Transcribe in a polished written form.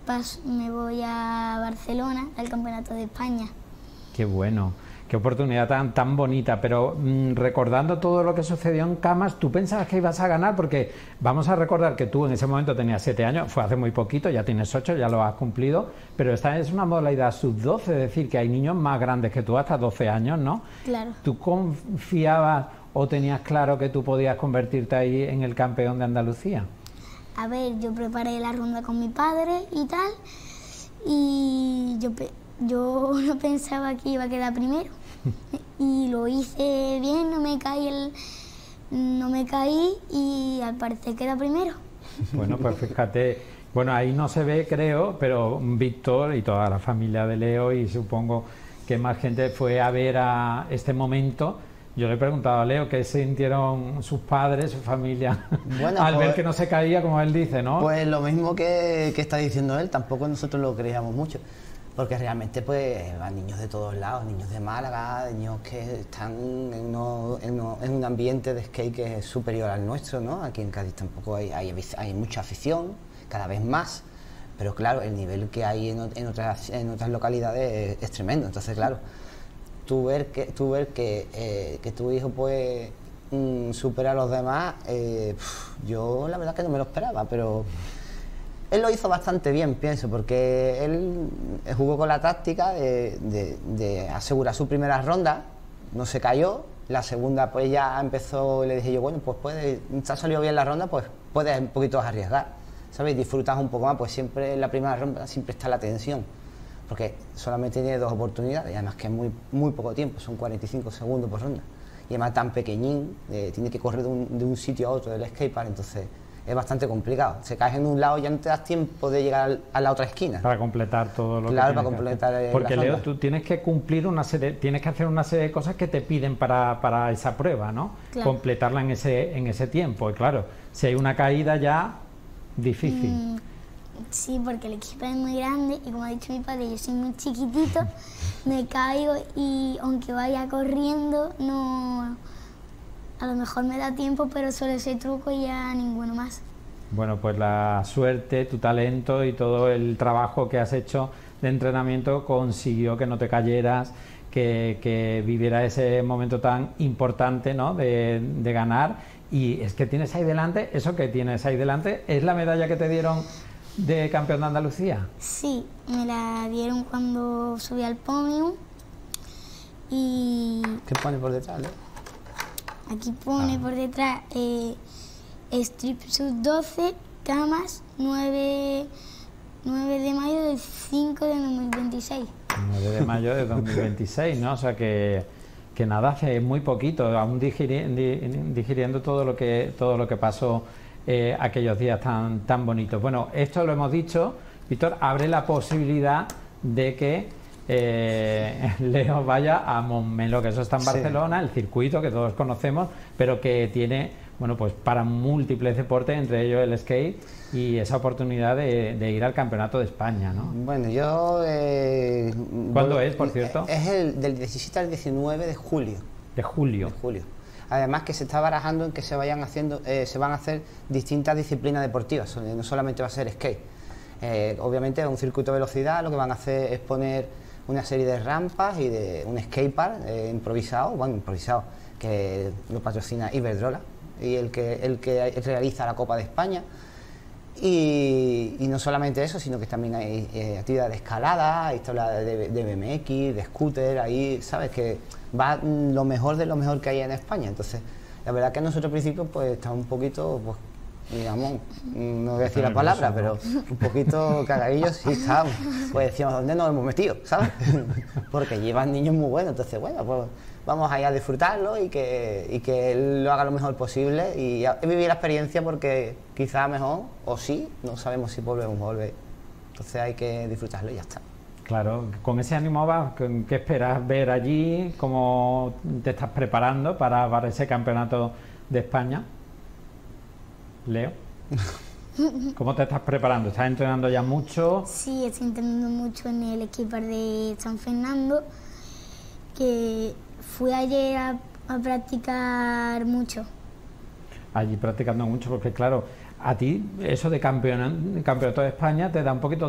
me voy a Barcelona al Campeonato de España. Qué bueno, qué oportunidad tan bonita, pero recordando todo lo que sucedió en Camas, ¿tú pensabas que ibas a ganar? Porque vamos a recordar que tú en ese momento tenías 7 años, fue hace muy poquito, ya tienes 8, ya lo has cumplido, pero esta es una modalidad sub-12, es decir, que hay niños más grandes que tú, hasta 12 años, ¿no? Claro. ¿Tú confiabas o tenías claro que tú podías convertirte ahí en el campeón de Andalucía? A ver, yo preparé la ronda con mi padre y tal, y yo no pensaba que iba a quedar primero y lo hice bien, no me caí y al parecer queda primero. Bueno, pues fíjate, bueno, ahí no se ve, creo, pero Víctor y toda la familia de Leo, y supongo que más gente fue a ver a este momento. Yo le he preguntado a Leo qué sintieron sus padres, su familia, bueno, al pues, ver que no se caía, como él dice, ¿no? Pues lo mismo que está diciendo él, tampoco nosotros lo creíamos mucho, porque realmente pues van niños de todos lados, niños de Málaga, niños que están en un ambiente de skate que es superior al nuestro, ¿no? Aquí en Cádiz tampoco hay mucha afición, cada vez más, pero claro, el nivel que hay en otras localidades es tremendo. Entonces, claro, tú ver que tu hijo pues supera a los demás, yo la verdad que no me lo esperaba, pero él lo hizo bastante bien, pienso, porque él jugó con la táctica de asegurar su primera ronda, no se cayó, la segunda pues ya empezó, le dije yo, bueno, pues te ha salido bien la ronda, pues puedes un poquito arriesgar, ¿sabes? Disfrutas un poco más, pues siempre en la primera ronda siempre está la tensión, porque solamente tiene 2 oportunidades, y además que es muy poco tiempo, son 45 segundos por ronda, y además tan pequeñín, tiene que correr de un sitio a otro del skatepark, entonces es bastante complicado. Se caes en un lado y ya no te das tiempo de llegar a la otra esquina. Para completar todo lo claro, que para completar porque la Leo, ronda. tú tienes que cumplir tienes que hacer una serie de cosas que te piden para esa prueba, ¿no? Claro. Completarla en ese tiempo. Y claro, si hay una caída ya, difícil. Sí, porque el equipo es muy grande y como ha dicho mi padre, yo soy muy chiquitito, me caigo y aunque vaya corriendo, no, a lo mejor me da tiempo, pero solo ese truco y ya ninguno más. Bueno, pues la suerte, tu talento y todo el trabajo que has hecho de entrenamiento consiguió que no te cayeras, que viviera ese momento tan importante, ¿no? de ganar. Y es que tienes ahí delante, eso que tienes ahí delante, ¿es la medalla que te dieron de campeón de Andalucía? Sí, me la dieron cuando subí al podium y... ¿Qué pone por detrás, Leo? Aquí pone por detrás Strip Sub-12, Camas, 9 de mayo del 5 de 2026. 9 de mayo de 2026, ¿no? O sea que nada, hace muy poquito, aún digiriendo todo lo que pasó aquellos días tan bonitos. Bueno, esto lo hemos dicho, Víctor, abre la posibilidad de que Leo vaya a Montmeló, que eso está en Barcelona, sí. El circuito que todos conocemos, pero que tiene, bueno, pues para múltiples deportes, entre ellos el skate, y esa oportunidad de ir al Campeonato de España, ¿no? Bueno, yo... ¿Cuándo es, por cierto? Es del 17 al 19 de julio. De julio. De julio. Además que se está barajando en que se van a hacer distintas disciplinas deportivas, no solamente va a ser skate. Obviamente es un circuito de velocidad, lo que van a hacer es poner una serie de rampas y de un skatepark improvisado, que lo patrocina Iberdrola, y el que realiza la Copa de España. Y no solamente eso, sino que también hay actividad de escalada, hay tabla de BMX, de scooter, ahí sabes que va lo mejor de lo mejor que hay en España. Entonces, la verdad que nosotros al principio pues estamos un poquito, pues, digamos, no voy a decir la palabra, pero un poquito cagadillos sí estábamos. Pues decíamos, ¿dónde nos hemos metido? ¿Sabes? Porque llevan niños muy buenos, entonces bueno, pues vamos allá a disfrutarlo y que él lo haga lo mejor posible y vivir la experiencia, porque quizá mejor, o sí, no sabemos si volvemos a volver. Entonces hay que disfrutarlo y ya está. Claro, con ese ánimo vas, ¿qué esperas ver allí? ¿Cómo te estás preparando para ese campeonato de España? Leo, ¿cómo te estás preparando? ¿Estás entrenando ya mucho? Sí, estoy entrenando mucho en el skatepark de San Fernando, que fui ayer a practicar mucho. Allí practicando mucho, porque claro, a ti eso de campeonato de España te da un poquito